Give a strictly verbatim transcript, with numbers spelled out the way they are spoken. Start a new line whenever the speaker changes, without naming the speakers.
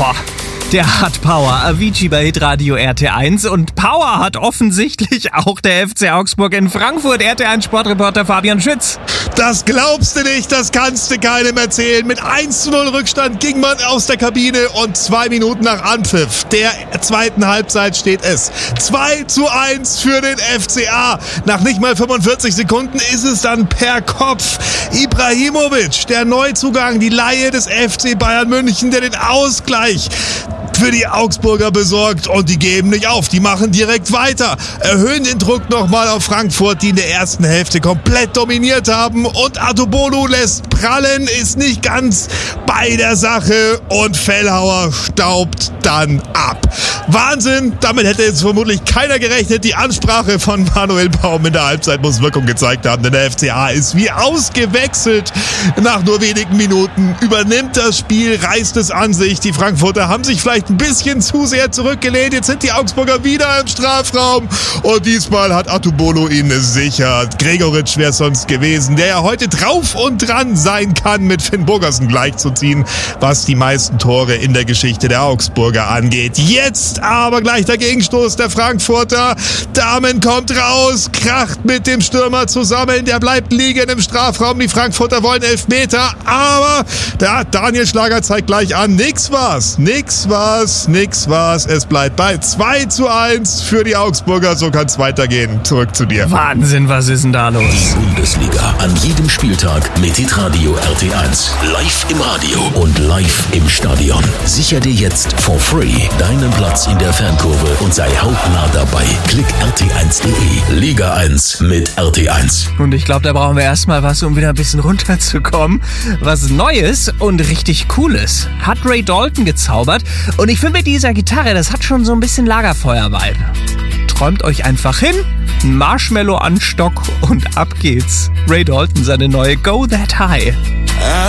Boah, der hat Power. Avicii bei Hitradio R T eins. Und Power hat offensichtlich auch der F C Augsburg in Frankfurt. R T eins Sportreporter Fabian Schütz.
Das glaubst du nicht, das kannst du keinem erzählen. Mit eins zu null Rückstand ging man aus der Kabine und zwei Minuten nach Anpfiff der zweiten Halbzeit steht es zwei zu eins für den F C A. Nach nicht mal fünfundvierzig Sekunden ist es dann per Kopf Ibrahimovic, der Neuzugang, die Leihe des F C Bayern München, der den Ausgleich für die Augsburger besorgt, und die geben nicht auf, die machen direkt weiter, erhöhen den Druck nochmal auf Frankfurt, die in der ersten Hälfte komplett dominiert haben, und Adobolu lässt prallen, ist nicht ganz bei der Sache und Fellhauer staubt dann ab. Wahnsinn, damit hätte jetzt vermutlich keiner gerechnet. Die Ansprache von Manuel Baum in der Halbzeit muss Wirkung gezeigt haben, denn der F C A ist wie ausgewechselt. Nach nur wenigen Minuten übernimmt das Spiel, reißt es an sich. Die Frankfurter haben sich vielleicht ein bisschen zu sehr zurückgelehnt. Jetzt sind die Augsburger wieder im Strafraum und diesmal hat Adobolu ihn sicher. Gregoritsch wäre es sonst gewesen, der ja heute drauf und dran sein kann, mit Finn Bogerson gleichzuziehen, was die meisten Tore in der Geschichte der Augsburger angeht. Jetzt aber gleich der Gegenstoß der Frankfurter. Damen kommt raus, kracht mit dem Stürmer zusammen, der bleibt liegen im Strafraum. Die Frankfurter wollen Elfmeter, aber der Daniel Schlager zeigt gleich an, nix war's, nix war's, nix war's. Es bleibt bei zwei zu eins für die Augsburger, so kann's weitergehen. Zurück zu dir.
Wahnsinn, was ist denn da los?
Die Bundesliga an jedem Spieltag mit Hitradio R T eins. Live im Radio und live im Stadion. Sicher dir jetzt for free deinen Platz in der Fankurve und sei hautnah dabei. Klick R T eins punkt de. Liga eins mit R T eins.
Und ich glaube, da brauchen wir erstmal was, um wieder ein bisschen runterzukommen. Was Neues und richtig Cooles hat Ray Dalton gezaubert. Und ich finde, mit dieser Gitarre, das hat schon so ein bisschen Lagerfeuer-Vibe. Träumt euch einfach hin, ein Marshmallow an Stock und ab geht's. Ray Dalton, seine neue Go That High.